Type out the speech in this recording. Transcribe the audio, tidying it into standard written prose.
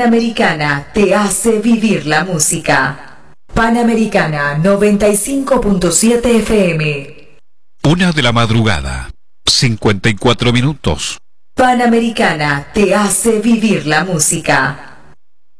Panamericana te hace vivir la música. Panamericana 95.7 FM. 1 de la madrugada, 54 minutos. Panamericana te hace vivir la música.